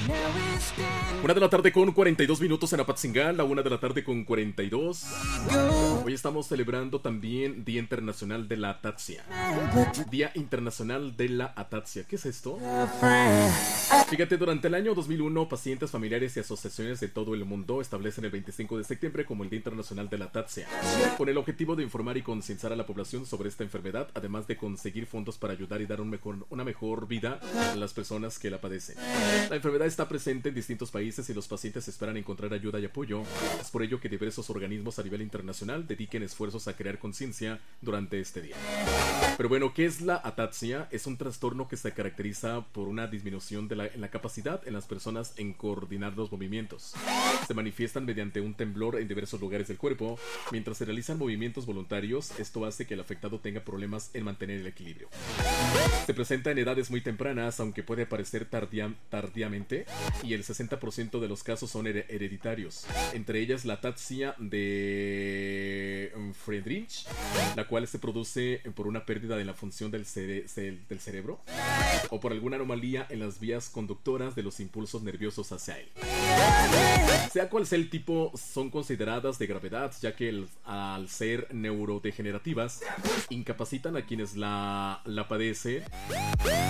Una de la tarde con 42 minutos en Apatzingán, la 1 de la tarde con 42. Hoy estamos celebrando también Día Internacional de la Ataxia. Día Internacional de la Ataxia. ¿Qué es esto? Fíjate, durante el año 2001, pacientes, familiares y asociaciones de todo el mundo establecen el 25 de septiembre como el Día Internacional de la Ataxia, con el objetivo de informar y concienciar a la población sobre esta enfermedad, además de conseguir fondos para ayudar y dar una mejor vida a las personas que la padecen. La enfermedad está presente en distintos países y los pacientes esperan encontrar ayuda y apoyo. Es por ello que diversos organismos a nivel internacional dediquen esfuerzos a crear conciencia durante este día. Pero bueno, ¿qué es la ataxia? Es un trastorno que se caracteriza por una disminución en la capacidad en las personas en coordinar los movimientos. Se manifiestan mediante un temblor en diversos lugares del cuerpo. Mientras se realizan movimientos voluntarios, esto hace que el afectado tenga problemas en mantener el equilibrio. Se presenta en edades muy tempranas, aunque puede aparecer tardíamente, y el 60% de los casos son hereditarios. Entre ellas la ataxia de Friedreich, la cual se produce por una pérdida de la función del cerebro o por alguna anomalía en las vías conductoras de los impulsos nerviosos hacia él. Sea cual sea el tipo, son consideradas de gravedad, ya que al ser neurodegenerativas, incapacitan a quienes la padecen